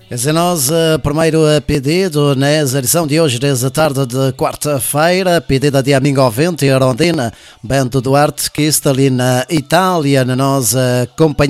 Esse é nós, primeiro pedido nessa edição de hoje, desde tarde de quarta-feira, pedido de amigo ouvinte e Rondina, Bento Duarte, que está ali na Itália, na nossa companhia.